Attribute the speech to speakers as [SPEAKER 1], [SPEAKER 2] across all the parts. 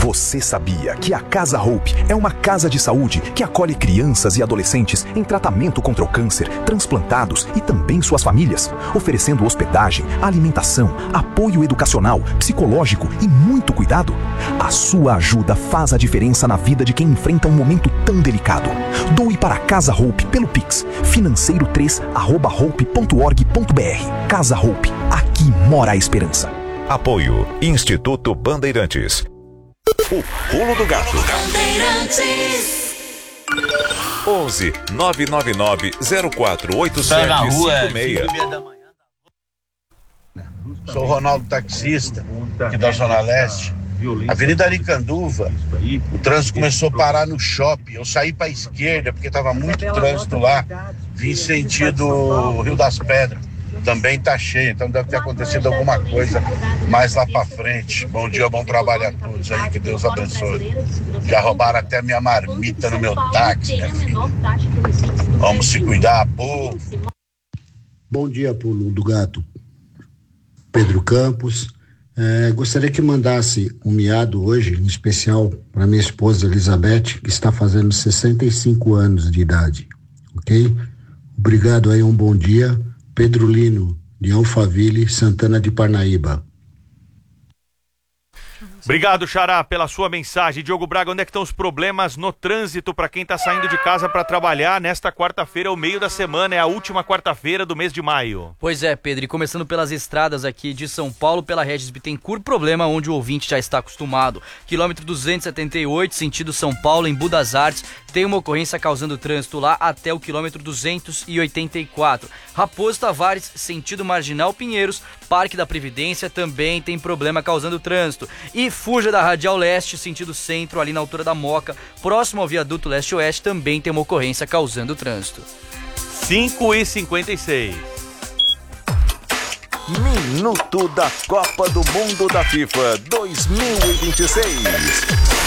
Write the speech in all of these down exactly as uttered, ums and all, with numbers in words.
[SPEAKER 1] Você sabia que a Casa Hope é uma casa de saúde que acolhe crianças e adolescentes em tratamento contra o câncer, transplantados e também suas famílias, oferecendo hospedagem, alimentação, apoio educacional, psicológico e muito cuidado? A sua ajuda faz a diferença na vida de quem enfrenta um momento tão delicado. Doe para a Casa Hope pelo Pix, financeiro três arroba hope ponto org ponto br. Casa Hope, aqui mora a esperança.
[SPEAKER 2] Apoio Instituto Bandeirantes. O Pulo do Gato. onze nove nove nove zero quatro oito sete cinco seis.
[SPEAKER 3] Sou o Ronaldo, taxista, aqui da Zona Leste. Avenida Aricanduva, o trânsito começou a parar no shopping. Eu saí para a esquerda porque estava muito trânsito lá. Vim sentido Rio das Pedras. Também tá cheio, então deve ter acontecido alguma coisa mais lá pra frente. Bom dia, bom trabalho a todos aí, que Deus abençoe. Já roubaram até minha marmita no meu táxi, né, filho? Vamos se cuidar, povo.
[SPEAKER 4] Bom dia, Pulo do Gato. Pedro Campos. É, gostaria que mandasse um miado hoje, em especial para minha esposa Elizabeth, que está fazendo sessenta e cinco anos de idade, ok? Obrigado aí, um bom dia. Pedro Lino, de Alphaville, Santana de Parnaíba.
[SPEAKER 5] Obrigado, Xará, pela sua mensagem. Diogo Braga, onde é que estão os problemas no trânsito para quem está saindo de casa para trabalhar nesta quarta-feira, é o meio da semana, é a última quarta-feira do mês de maio?
[SPEAKER 6] Pois é, Pedro, e começando pelas estradas aqui de São Paulo, pela Regis Bittencourt, problema onde o ouvinte já está acostumado. Quilômetro duzentos e setenta e oito, sentido São Paulo, em Budas Artes, tem uma ocorrência causando trânsito lá até o quilômetro duzentos e oitenta e quatro. Raposo Tavares, sentido Marginal Pinheiros, Parque da Previdência, também tem problema causando trânsito. E fuja da Radial Leste, sentido centro, ali na altura da Moca, próximo ao viaduto Leste-Oeste, também tem uma ocorrência causando trânsito.
[SPEAKER 5] cinco e cinquenta e seis.
[SPEAKER 2] Minuto da Copa do Mundo da FIFA dois mil e vinte e seis.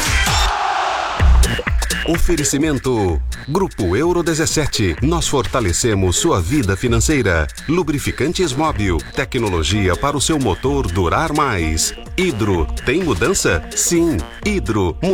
[SPEAKER 7] Oferecimento Grupo Euro dezessete. Nós fortalecemos sua vida financeira. Lubrificantes Móbil. Tecnologia para o seu motor durar mais. Hidro. Tem mudança? Sim. Hidro.